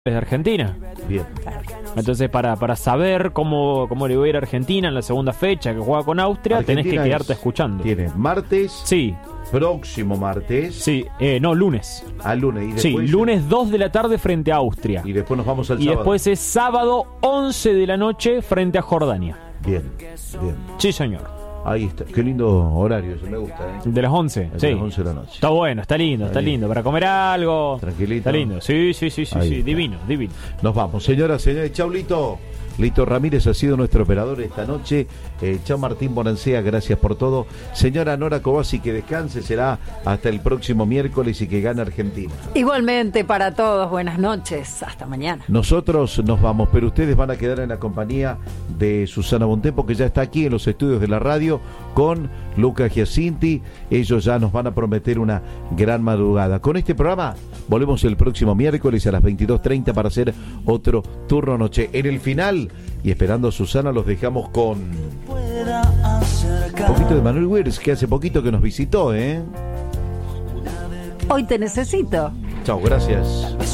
de Argentina. Bien. Entonces, para saber cómo le va a ir a Argentina en la segunda fecha que juega con Austria, Argentina tenés que quedarte escuchando. Tiene martes, Sí, próximo martes, sí, no, lunes. al lunes. Y Sí, después, lunes 2 de la tarde frente a Austria. Y después nos vamos al Y sábado. después es sábado 11 de la noche frente a Jordania. Bien, bien. Sí, señor. Ahí está. Qué lindo horario, eso me gusta, ¿eh? De las 11, El de sí. las 11 de la noche. Está bueno, está lindo, está lindo. Para comer algo. Tranquilito. Está lindo. Sí, Ahí sí. está. Divino, divino. Nos vamos, señoras, señores. Chau, Lito. Lito Ramírez ha sido nuestro operador esta noche. Chao Martín Bonancea, gracias por todo. Señora Nora Cobasi, que descanse, será hasta el próximo miércoles y que gane Argentina. Igualmente para todos, buenas noches, hasta mañana. Nosotros nos vamos, pero ustedes van a quedar en la compañía de Susana Bontempo, que ya está aquí en los estudios de la radio con Luca Giacinti. Ellos ya nos van a prometer una gran madrugada. Con este programa volvemos el próximo miércoles a las 22:30 para hacer otro turno noche. En el final, y esperando a Susana, los dejamos con un poquito de Manuel Wirtz, que hace poquito que nos visitó, ¿eh? Hoy te necesito. Chao, gracias.